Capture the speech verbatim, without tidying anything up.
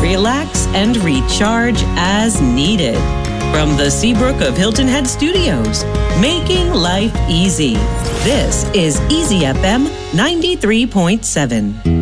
relax, and recharge as needed. From the Seabrook of Hilton Head Studios, making life easy. This is Easy F M ninety-three point seven.